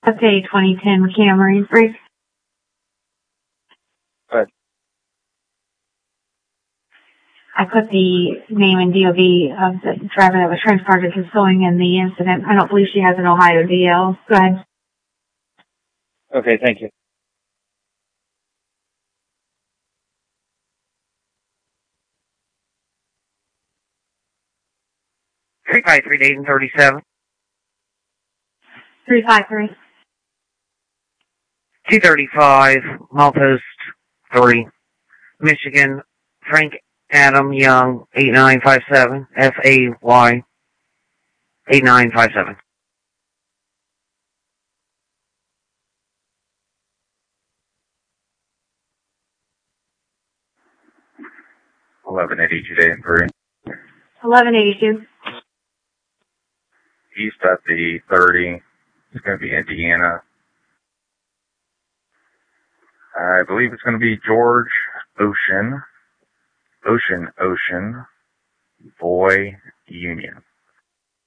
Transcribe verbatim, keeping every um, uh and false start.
Okay, twenty ten Camry. Brief. Good. I put the name and D O B of the driver that was transported to Sewing in the incident. I don't believe she has an Ohio D L. Go ahead. Okay, thank you. three five three Dayton thirty-seven. three five three. two thirty-five, Milepost three, Michigan, Frank Adam Young, eight nine five seven, F A Y, eight nine five seven. eleven eighty-two Dayton three. eleven eighty-two. East at the thirty. It's going to be Indiana. I believe it's going to be George Ocean. Ocean, Ocean. Boy Union.